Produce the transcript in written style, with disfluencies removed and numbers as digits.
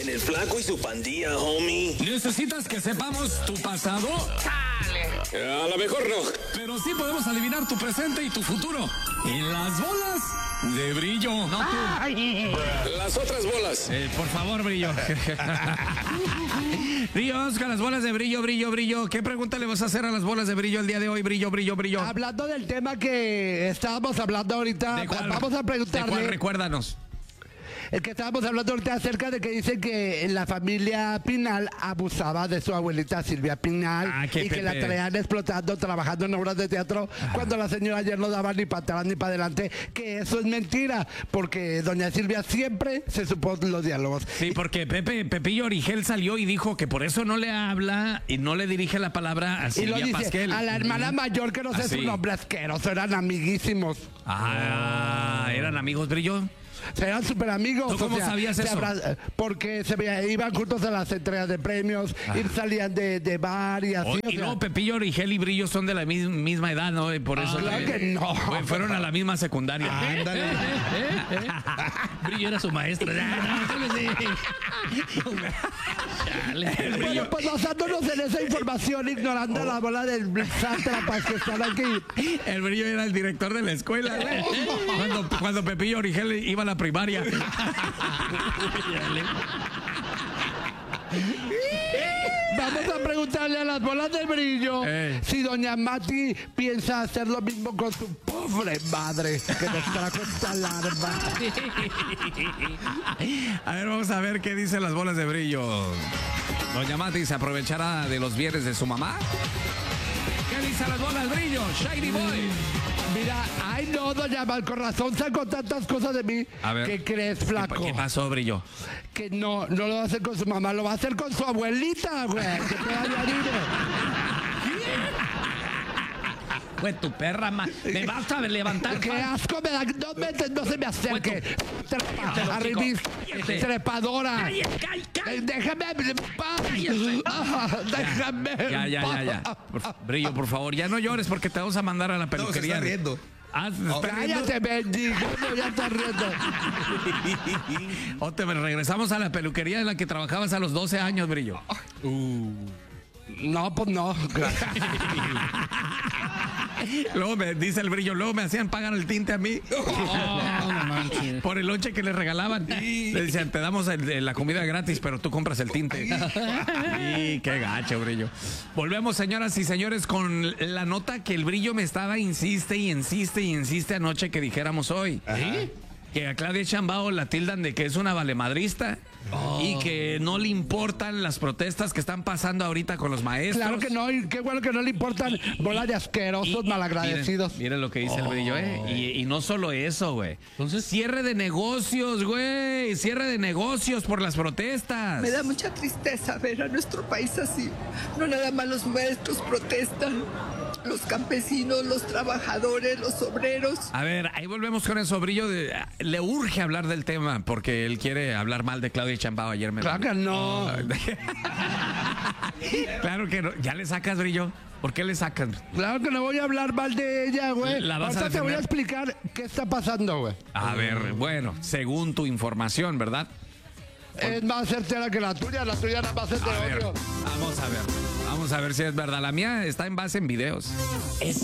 en el Flaco y su pandilla, homie. ¿Necesitas que sepamos tu pasado? A lo mejor no. Pero sí podemos adivinar tu presente y tu futuro. En las bolas de brillo. No tú. Las otras bolas. Por favor, brillo. Brillo, vamos con las bolas de brillo, brillo, brillo. ¿Qué pregunta le vas a hacer a las bolas de brillo el día de hoy? Brillo, brillo, brillo. Hablando del tema que estábamos hablando ahorita, ¿De cuál? vamos a preguntarle. ¿De cuál? Recuérdanos. El que estábamos hablando ahorita acerca de que dicen que la familia Pinal abusaba de su abuelita Silvia Pinal y que la traían explotando, trabajando en obras de teatro, cuando la señora ayer no daba ni para atrás ni para adelante, que eso es mentira, porque doña Silvia siempre se supo los diálogos. Sí, porque Pepillo Origel salió y dijo que por eso no le habla y no le dirige la palabra a Silvia y lo dice, Pasquel. a la hermana mayor, que no sé su nombre asqueroso, eran amiguísimos. ¿Eran amigos, Brillo? Eran súper amigos. ¿Tú cómo sabías eso? Porque iban juntos a las entregas de premios, y salían de bar y así. Y no, Pepillo Origel y Brillo son de la misma edad, ¿no? Y por eso claro que no. Fueron a la misma secundaria. Ándale. Brillo era su maestra. Bueno, pues basándonos en esa información, ignorando la bola del sátrapas que están aquí. El Brillo era el director de la escuela, ¿eh? Cuando Pepillo Origel iba a la primaria. Vamos a preguntarle a las bolas del Brillo si doña Mati piensa hacer lo mismo con su pobre madre que nos trajo esta larva. A ver, vamos a ver qué dicen las bolas de Brillo. Doña Mati se aprovechará de los bienes de su mamá. ¿Qué dicen las bolas de Brillo? Shiny Boy. Mira, ay no, doña Mal, con razón sacó tantas cosas de mí. A ver, ¿qué crees, flaco? ¿Qué pasó, Brillo? Que no lo va a hacer con su mamá, lo va a hacer con su abuelita, güey. Que te vaya Güey, tu perra, me vas a levantar. ¡Qué asco me da! No se me acerque. Trepadora. Déjame en paz. Déjame. Ya. Brillo, por favor, ya no llores porque te vamos a mandar a la peluquería. No, se está riendo. Cállate, bendigo. No, ya está riendo. O te regresamos a la peluquería en la que trabajabas a los 12 años, Brillo. No, pues no. Luego me dice el Brillo, luego me hacían pagar el tinte a mí. Por el lonche que les regalaban. Le decían, te damos la comida gratis, pero tú compras el tinte. Y qué gacho, Brillo. Volvemos, señoras y señores, con la nota que el Brillo me estaba insiste anoche que dijéramos hoy. Que a Claudia Sheinbaum la tildan de que es una valemadrista y que no le importan las protestas que están pasando ahorita con los maestros. Claro que no, y qué bueno que no le importan bolas de asquerosos malagradecidos. Miren lo que dice el Brillo, y no solo eso, güey. Entonces, cierre de negocios, güey. Cierre de negocios por las protestas. Me da mucha tristeza ver a nuestro país así. No nada más los maestros protestan, los campesinos, los trabajadores, los obreros. A ver, ahí volvemos con eso, Brillo. Le urge hablar del tema porque él quiere hablar mal de Claudia Sheinbaum. Ayer me Claro que no. Claro que no. ¿Ya le sacas, Brillo? ¿Por qué le sacas? Claro que no voy a hablar mal de ella, güey. Ahorita te voy a explicar qué está pasando, güey. A ver, bueno, según tu información, ¿verdad? Es más certera que la tuya nada más es de odio. Vamos a ver si es verdad. La mía está en base en videos. Es